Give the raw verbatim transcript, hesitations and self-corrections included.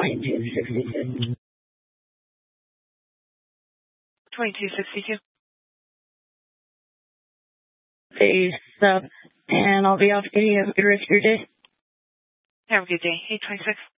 twenty-two sixty-two. twenty-two sixty-two. Face up, and I'll be off. Can you have a good rest of your day? Have a good day. eight twenty-six.